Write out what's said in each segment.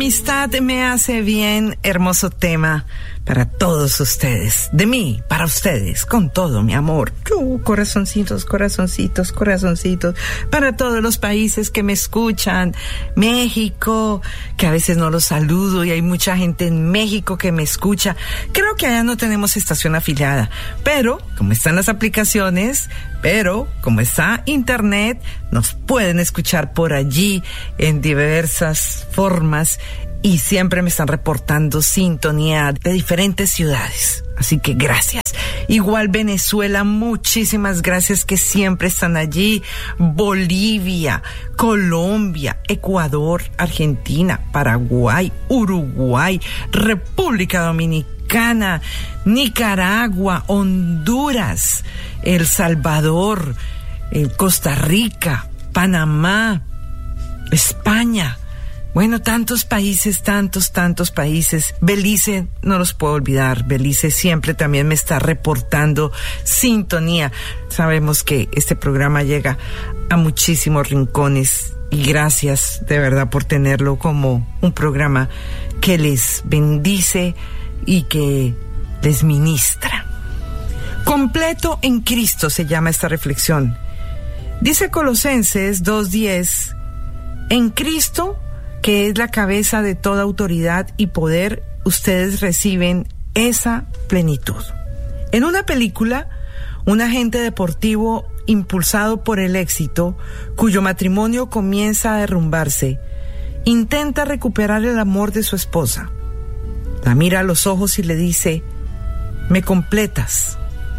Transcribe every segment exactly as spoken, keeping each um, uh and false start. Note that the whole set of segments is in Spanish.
amistad me hace bien, hermoso tema para todos ustedes, de mí, para ustedes, con todo mi amor. Uh, corazoncitos, corazoncitos, corazoncitos, para todos los países que me escuchan, México, que a veces no los saludo y hay mucha gente en México que me escucha. Creo que allá no tenemos estación afiliada, pero como están las aplicaciones, pero como está internet, nos pueden escuchar por allí en diversas formas. Y siempre me están reportando sintonía de diferentes ciudades. Así que gracias. Igual Venezuela, muchísimas gracias que siempre están allí. Bolivia, Colombia, Ecuador, Argentina, Paraguay, Uruguay, República Dominicana, Nicaragua, Honduras, El Salvador, Costa Rica, Panamá, España. Bueno, tantos países, tantos, tantos países. Belice, no los puedo olvidar. Belice siempre también me está reportando sintonía. Sabemos que este programa llega a muchísimos rincones y gracias de verdad por tenerlo como un programa que les bendice y que les ministra. Completo en Cristo se llama esta reflexión. Dice Colosenses dos diez, en Cristo, que es la cabeza de toda autoridad y poder, ustedes reciben esa plenitud. En una película, un agente deportivo impulsado por el éxito, cuyo matrimonio comienza a derrumbarse, intenta recuperar el amor de su esposa. La mira a los ojos y le dice, «Me completas».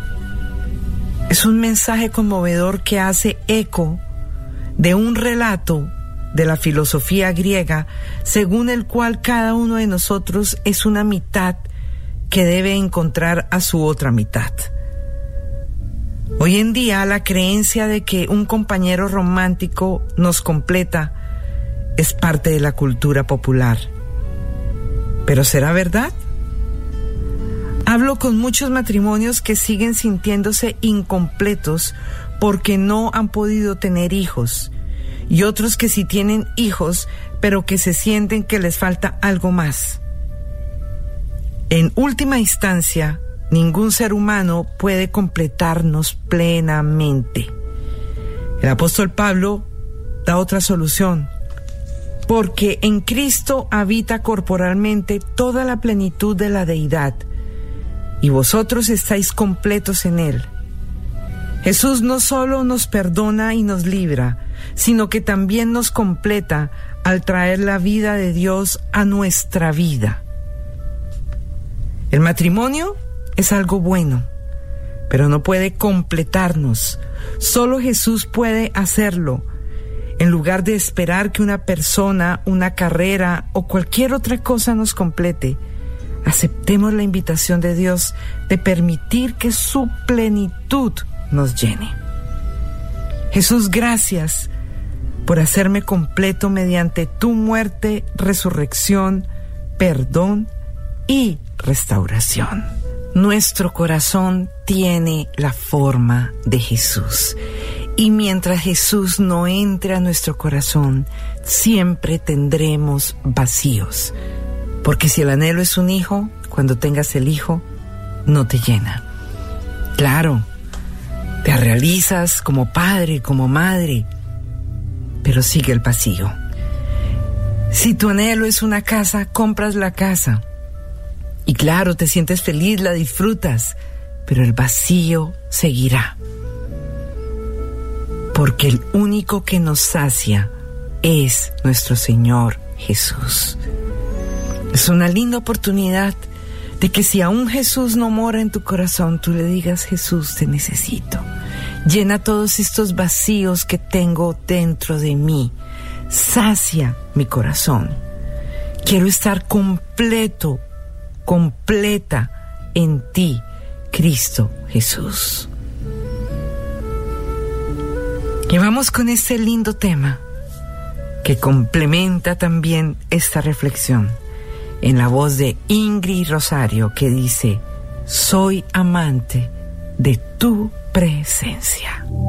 Es un mensaje conmovedor que hace eco de un relato de la filosofía griega, según el cual cada uno de nosotros es una mitad que debe encontrar a su otra mitad. Hoy en día, la creencia de que un compañero romántico nos completa es parte de la cultura popular. ¿Pero será verdad? Hablo con muchos matrimonios que siguen sintiéndose incompletos porque no han podido tener hijos, y otros que sí tienen hijos, pero que se sienten que les falta algo más. En última instancia, ningún ser humano puede completarnos plenamente. El apóstol Pablo da otra solución, porque en Cristo habita corporalmente toda la plenitud de la deidad, y vosotros estáis completos en Él. Jesús no solo nos perdona y nos libra, sino que también nos completa al traer la vida de Dios a nuestra vida. El matrimonio es algo bueno, pero no puede completarnos. Solo Jesús puede hacerlo. En lugar de esperar que una persona, una carrera o cualquier otra cosa nos complete, aceptemos la invitación de Dios de permitir que su plenitud nos llene. Jesús, gracias por hacerme completo mediante tu muerte, resurrección, perdón y restauración. Nuestro corazón tiene la forma de Jesús. Y mientras Jesús no entre a nuestro corazón, siempre tendremos vacíos. Porque si el anhelo es un hijo, cuando tengas el hijo, no te llena. Claro, te realizas como padre, como madre, pero sigue el vacío. Si tu anhelo es una casa, compras la casa. Y claro, te sientes feliz, la disfrutas, pero el vacío seguirá. Porque el único que nos sacia es nuestro Señor Jesús. Es una linda oportunidad de que si aún Jesús no mora en tu corazón, tú le digas, Jesús, te necesito. Llena todos estos vacíos que tengo dentro de mí. Sacia mi corazón. Quiero estar completo, completa en ti, Cristo Jesús. Y vamos con este lindo tema que complementa también esta reflexión en la voz de Ingrid Rosario, que dice, soy amante de tu presencia.